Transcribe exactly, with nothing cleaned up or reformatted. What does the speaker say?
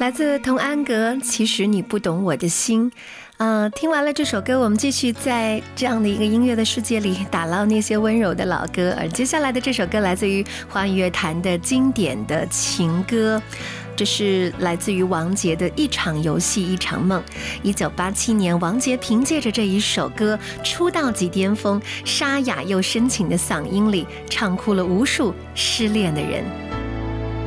来自童安格，其实你不懂我的心。呃，听完了这首歌，我们继续在这样的一个音乐的世界里打捞那些温柔的老歌。而接下来的这首歌来自于华语乐坛的经典的情歌，这是来自于王杰的《一场游戏一场梦》。一九八七年，王杰凭借着这一首歌出道即巅峰，沙哑又深情的嗓音里唱哭了无数失恋的人。